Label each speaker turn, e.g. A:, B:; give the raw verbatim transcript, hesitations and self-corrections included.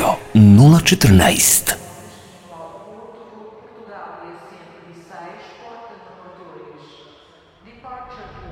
A: Radio nula četrnaest.
B: Portugal e assento de seis porta-narradores. Departure